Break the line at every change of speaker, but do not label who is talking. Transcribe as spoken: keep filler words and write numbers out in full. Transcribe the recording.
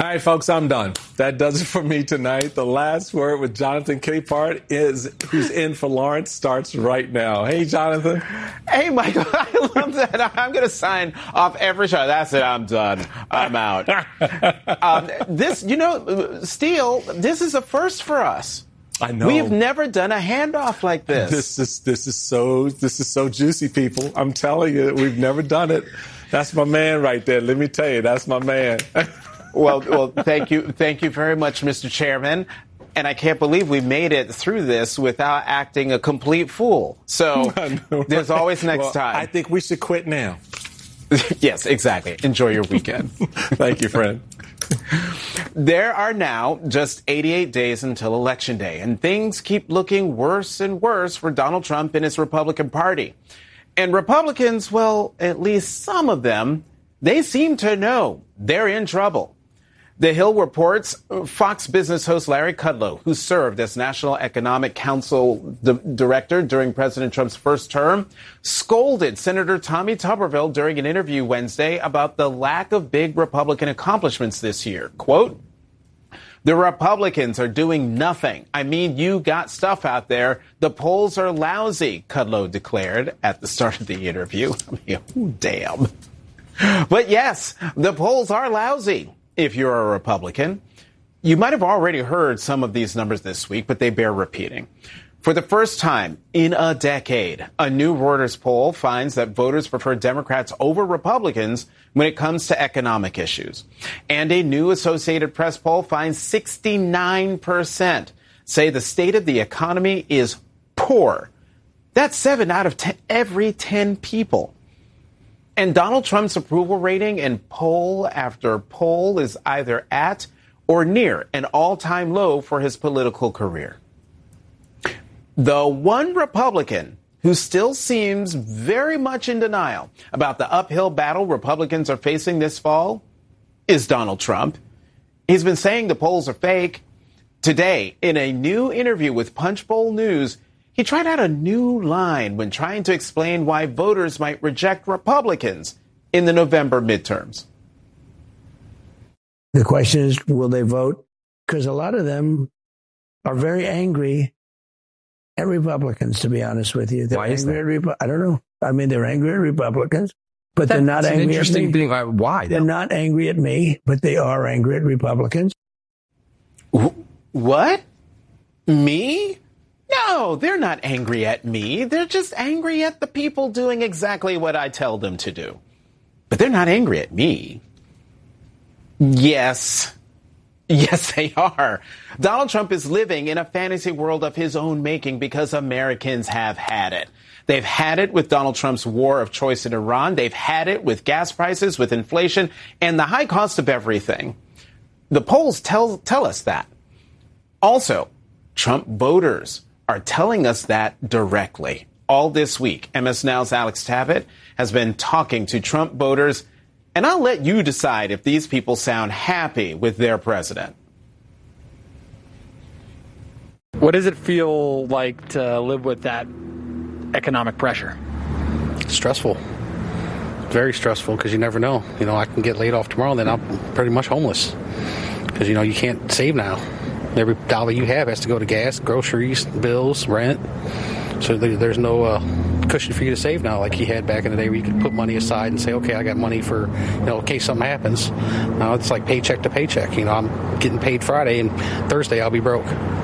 All right, folks, I'm done. That does it for me tonight. The last word with Jonathan Capehart is who's in for Lawrence starts right now. Hey, Jonathan.
Hey, Michael. I love that. I'm going to sign off every show. That's it. I'm done. I'm out. um, this, you know, Steele, this is a first for us.
I know.
We have never done a handoff like this.
This is this is so this is so juicy, people. I'm telling you, we've never done it. That's my man right there. Let me tell you, that's my man.
Well, well, thank you. Thank you very much, Mister Chairman. And I can't believe we made it through this without acting a complete fool. So know, right? There's always next
well,
time.
I think we should quit now.
Yes, exactly. Enjoy your weekend.
Thank you, friend.
There are now just eighty-eight days until Election Day, and things keep looking worse and worse for Donald Trump and his Republican Party. And Republicans, well, at least some of them, they seem to know they're in trouble. The Hill reports Fox Business host Larry Kudlow, who served as National Economic Council d- director during President Trump's first term, scolded Senator Tommy Tuberville during an interview Wednesday about the lack of big Republican accomplishments this year. Quote, "The Republicans are doing nothing. I mean, you got stuff out there. The polls are lousy," Kudlow declared at the start of the interview. I mean, oh, damn. But yes, the polls are lousy. If you're a Republican, you might have already heard some of these numbers this week, but they bear repeating. For the first time in a decade, a new Reuters poll finds that voters prefer Democrats over Republicans when it comes to economic issues. And a new Associated Press poll finds sixty-nine percent say the state of the economy is poor. That's seven out of ten, every ten people. And Donald Trump's approval rating in poll after poll is either at or near an all-time low for his political career. The one Republican who still seems very much in denial about the uphill battle Republicans are facing this fall is Donald Trump. He's been saying the polls are fake. Today, in a new interview with Punchbowl News, he tried out a new line when trying to explain why voters might reject Republicans in the November midterms.
The question is, will they vote? Because a lot of them are very angry at Republicans, to be honest with you. They're
why is that?
At Repu- I don't know. I mean, they're angry at Republicans, but
That's
they're not
an
angry at me.
Thing. Why?
They're not angry at me, but they are angry at Republicans.
What? Me? No, they're not angry at me. They're just angry at the people doing exactly what I tell them to do. But they're not angry at me. Yes. Yes, they are. Donald Trump is living in a fantasy world of his own making because Americans have had it. They've had it with Donald Trump's war of choice in Iran. They've had it with gas prices, with inflation, and the high cost of everything. The polls tell, tell us that. Also, Trump voters are telling us that directly. All this week, M S Now's Alex Tabbitt has been talking to Trump voters, and I'll let you decide if these people sound happy with their president.
What does it feel like to live with that economic pressure?
Stressful. Very stressful, because you never know. You know, I can get laid off tomorrow, then I'm pretty much homeless. Because, you know, you can't save now. Every dollar you have has to go to gas, groceries, bills, rent. So there's no uh, cushion for you to save now like you had back in the day where you could put money aside and say, okay, I got money for, you know, in case something happens. Now it's like paycheck to paycheck. You know, I'm getting paid Friday and Thursday I'll be broke.